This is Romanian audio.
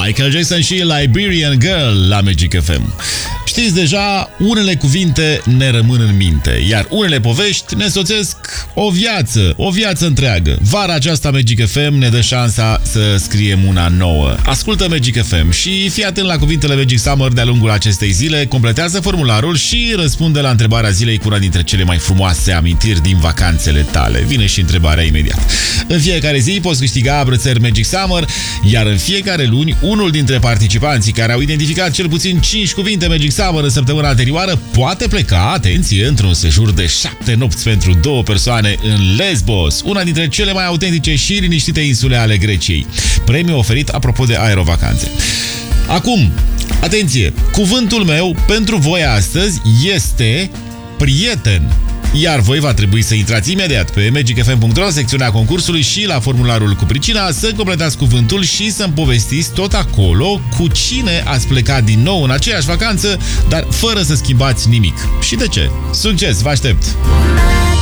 Michael Jackson și Liberian Girl la Magic FM. Știți deja, unele cuvinte ne rămân în minte, iar unele povești ne soțesc o viață întreagă. Vara aceasta Magic FM ne dă șansa să scriem una nouă. Ascultă Magic FM și fii atent la cuvintele Magic Summer de-a lungul acestei zile, completează formularul și răspunde la întrebarea zilei cu una dintre cele mai frumoase amintiri din vacanțele tale. Vine și întrebarea imediat. În fiecare zi poți câștiga brățări Magic Summer, iar în fiecare luni, unul dintre participanții care au identificat cel puțin 5 cuvinte Magic Summer în săptămâna anterioară poate pleca, atenție, într-un sejur de 7 nopți pentru 2 persoane în Lesbos, una dintre cele mai autentice și liniștite insule ale Greciei. Premiu oferit apropo de Aerovacanțe. Acum, atenție, cuvântul meu pentru voi astăzi este prieten. Iar voi va trebui să intrați imediat pe magicfm.ro, secțiunea concursului și la formularul cu pricina, să completați cuvântul și să-mi povestiți tot acolo cu cine ați plecat din nou în aceeași vacanță, dar fără să schimbați nimic. Și de ce? Succes, vă aștept!